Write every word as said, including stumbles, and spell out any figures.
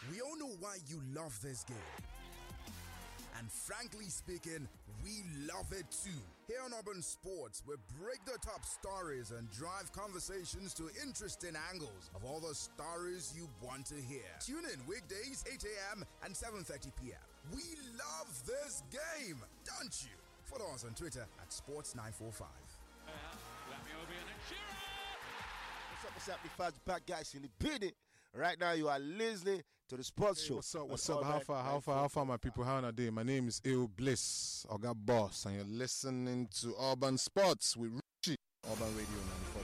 We all know why you love this game. And frankly speaking, we love it too. Here on Urban Sports, we break the top stories and drive conversations to interesting angles of all the stories you want to hear. Tune in weekdays, eight a.m. and seven thirty p.m. We love this game, don't you? Follow us on Twitter at sports nine four five. What's up, what's up, the fans back guys in the building. Right now you are listening to the sports hey, show. What's up, what's up, how far, how far, how far my people, how are they? My name is Eo Bliss, Oga Boss, and you're listening to Urban Sports with Richie, Urban Radio ninety-four.